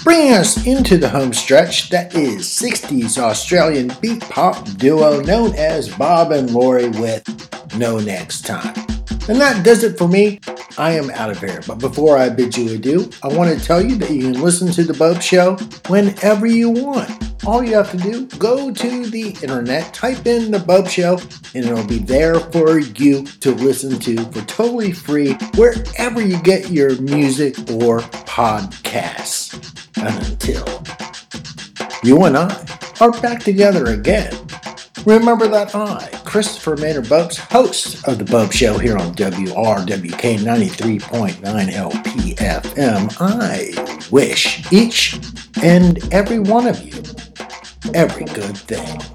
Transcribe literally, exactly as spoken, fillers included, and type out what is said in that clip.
Bringing us into the home stretch, that is sixties Australian beat pop duo known as Bob and Laurie with No Next Time. And that does it for me. I am out of here. But before I bid you adieu, I want to tell you that you can listen to The Bub Show whenever you want. All you have to do, go to the internet, type in The Bub Show, and it'll be there for you to listen to for totally free wherever you get your music or podcasts. And until you and I are back together again, remember that I, Christopher Maynard Bubs, host of The Bub Show here on W R W K ninety-three point nine L P F M, I wish each and every one of you every good thing.